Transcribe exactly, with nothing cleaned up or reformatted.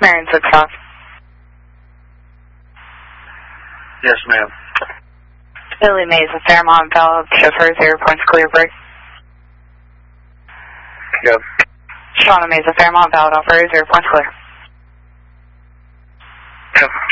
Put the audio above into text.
Marion six off. Yes, ma'am. Billy Mays, a Fairmont Valve, chauffeur, zero points clear break. Yep. Shauna Mays, a Fairmont Valve, operator, zero points clear. Yep.